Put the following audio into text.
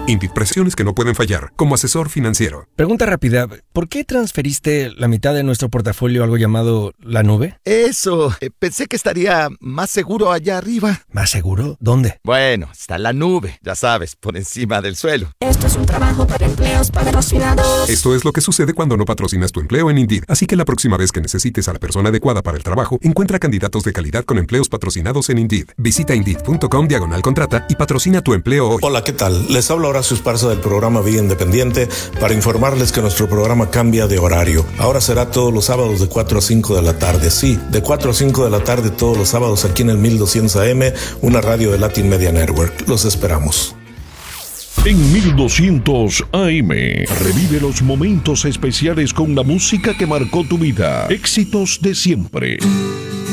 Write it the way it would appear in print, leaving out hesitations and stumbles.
Indeed, prestaciones que no pueden fallar, como asesor financiero. Pregunta rápida, ¿por qué transferiste la mitad de nuestro portafolio a algo llamado la nube? Eso, pensé que estaría más seguro allá arriba. ¿Más seguro? ¿Dónde? Bueno, está la nube, ya sabes, por encima del suelo. Esto es un trabajo para empleos patrocinados. Esto es lo que sucede cuando no patrocinas tu empleo en Indeed. Así que la próxima vez que necesites a la persona adecuada para el trabajo, encuentra candidatos de calidad con empleos patrocinados en Indeed. Visita Indeed.com/contrata y patrocina tu empleo hoy. Hola, ¿qué tal? Les habla Horacio Esparza del programa Vida Independiente para informarles que nuestro programa cambia de horario. Ahora será todos los sábados de 4 a 5 de la tarde. Sí, de 4 a 5 de la tarde todos los sábados aquí en el 1200 AM, una radio de Latin Media Network. Los esperamos. En 1200 AM, revive los momentos especiales con la música que marcó tu vida. Éxitos de siempre.